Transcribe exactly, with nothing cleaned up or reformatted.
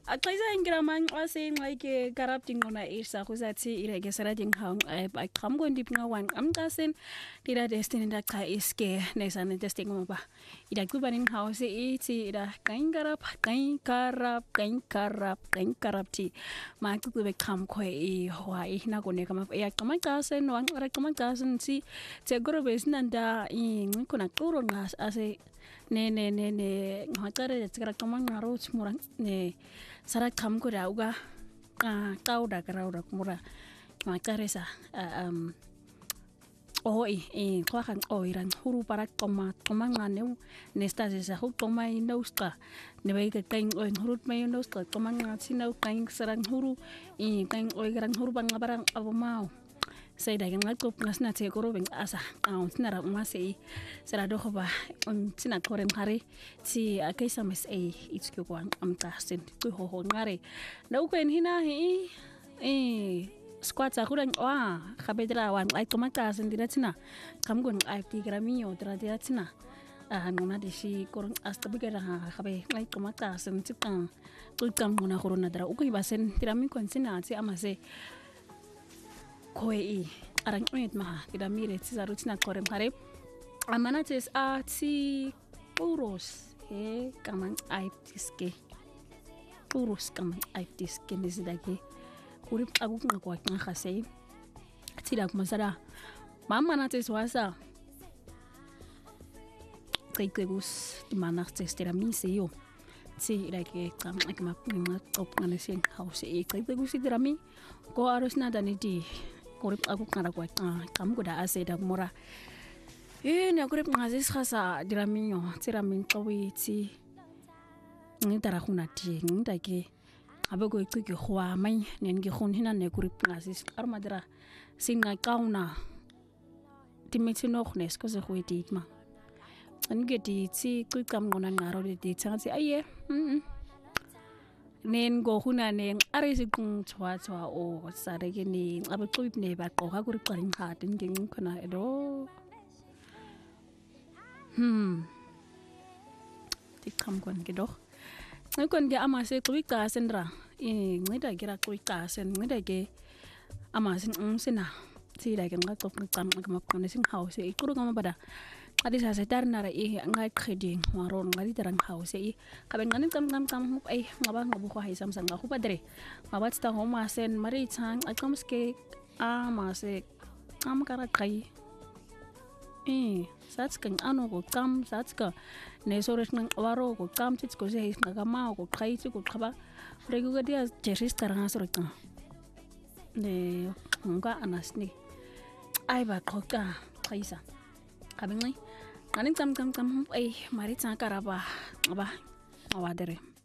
Axisa ngiramang ase like karapting ona isa kuzathi ireke sarading hang ay qhamko ndipnga wan amqasen dira destiny ndaqha iske nesane testing ngoba idaquba ning house ithi ida kain karap kain karap kain karap kain karapti maqube qhamko i wa ihna koneka ma yaqamaqasen wan raqamaqasen si seguro besinanda inqona quro nqas ase ne ne ne ne ngaqare tsikara qamangaro tsimura ne sara qhamko da uga ka qauda karauda kumura maqaresa um oi e kwakan oiran huru para qoma qomangane nestaze sa qoma inosqa ne bayika kain oi hurut may inosqa qomanga sina kain sarang huru i kain oi garang huru bangabarang abomao sai da gan ngaqop ngasna te koro beng asa au tinara umase sera do khoba on tina korem khare ti akaisa mes e itskyo kwang amta sen ku ho ho ngare na ukwen hina hi e squat sa kurang wa khabedra wan ai tomata sen diratina kamgon ai tigramio tradiatina ah ngona de shi korong asta bigara ha khabe ai tomata sen tikang tu kam ngona korona dra ukui basen tirami konsina ti amase koi arang unit ma tidak mire tizaru tina korem hare amana tes a ti uros he kamang aip tiske uros kamang aip tiske nesidake urip agu ngakwa ngakase tidak masada mama na tes wasa kekegus di mana tes tidak mise yo si like kam like map ngat op nganesen house e kekegus tidak mi ko harus nada ni di kurip aku ngara kwa kamu kuda ase da mura eh ne kurip ngazis khasa diraminyo tiramin qawi ti ngitara khuna ti ngitake abe ko ikike khwa mai nen gi khun hina ne kurip ngazis armadra singa kauna timitino khnes ko se khwiti ma ngeti ti qikam ngona ngaro de tsangatsi aye nen go huna nen arisi kung chwa chwa o sarege ni abuqib ne ba qoqa kuri qarin khatin nging khona edo hmm tikam kon gedo ngikon ge amase qwika sendra e ngida gira qwika sen ngida ge amase nsina tira ge ngaqop qam ngam qam sin house e quru ngam bada adi sa setar nara i ngai trading waron ngari terang house i kaben ngani kam kam kam ai ngaba ngabu ko hai sam sang aku padre mabat sta homa sen mari chang akam ske a ma se kam kara kai eh sats kan ano ko kam sats ka ne sores nang waro ko kam tits ko se ngaga ma ko kai ti ko khaba regu ga dia jeris taranga soro ta ne nga anasni ai ba ko ka kaisa kaben ngai kaning kam kam kam ai mari cha karaba aba awadere